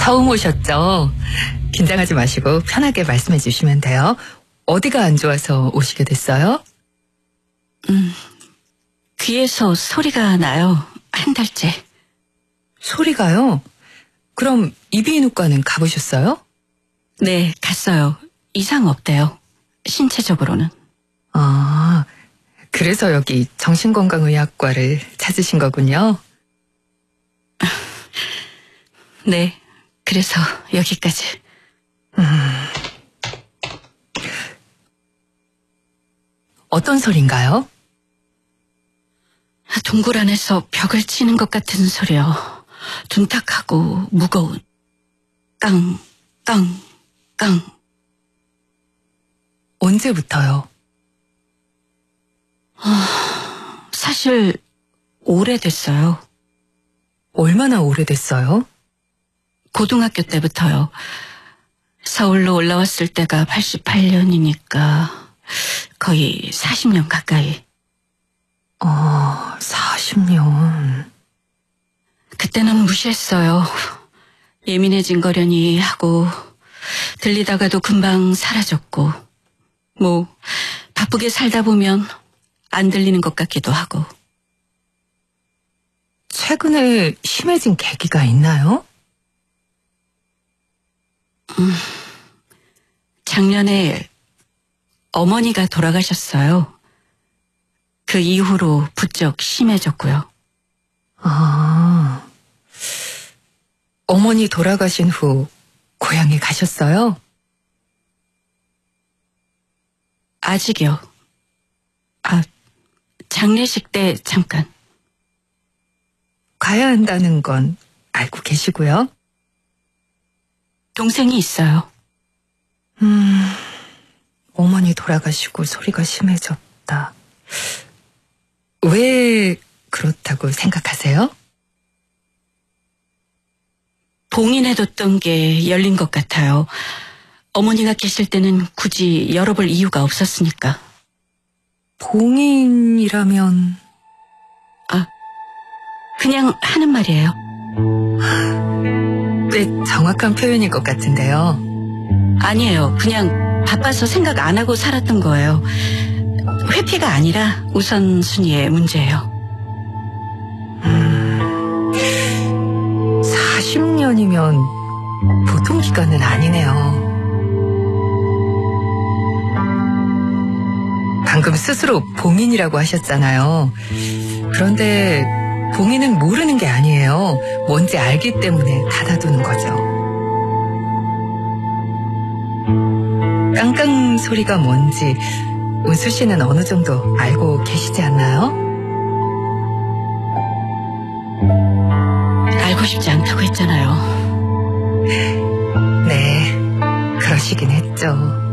처음 오셨죠? 긴장하지 마시고 편하게 말씀해 주시면 돼요. 어디가 안 좋아서 오시게 됐어요? 귀에서 소리가 나요. 한 달째. 소리가요? 그럼 이비인후과는 가보셨어요? 네, 갔어요. 이상 없대요. 신체적으로는. 아, 그래서 여기 정신건강의학과를 찾으신 거군요. 네, 그래서 여기까지. 어떤 소린가요? 동굴 안에서 벽을 치는 것 같은 소리요. 둔탁하고 무거운. 깡, 깡, 깡. 언제부터요? 사실 오래됐어요. 얼마나 오래됐어요? 고등학교 때부터요. 서울로 올라왔을 때가 88년이니까 거의 40년 가까이. 40년. 그때는 무시했어요. 예민해진 거려니 하고 들리다가도 금방 사라졌고 뭐 바쁘게 살다 보면 안 들리는 것 같기도 하고. 최근에 심해진 계기가 있나요? 작년에 어머니가 돌아가셨어요. 그 이후로 부쩍 심해졌고요. 어머니 돌아가신 후 고향에 가셨어요? 아직이요. 장례식 때 잠깐. 가야 한다는 건 알고 계시고요? 동생이 있어요. 어머니 돌아가시고 소리가 심해졌다. 왜 그렇다고 생각하세요? 봉인해뒀던 게 열린 것 같아요. 어머니가 계실 때는 굳이 열어볼 이유가 없었으니까. 봉인이라면 그냥 하는 말이에요. 꽤 정확한 표현일 것 같은데요. 아니에요. 그냥 바빠서 생각 안 하고 살았던 거예요. 회피가 아니라 우선순위의 문제예요. 40년이면 보통 기간은 아니네요. 방금 스스로 봉인이라고 하셨잖아요. 그런데 봉인은 모르는 게 아니에요. 뭔지 알기 때문에 닫아두는 거죠. 깡깡 소리가 뭔지 은수 씨는 어느 정도 알고 계시지 않나요? 알고 싶지 않다고 했잖아요. 네, 그러시긴 했죠.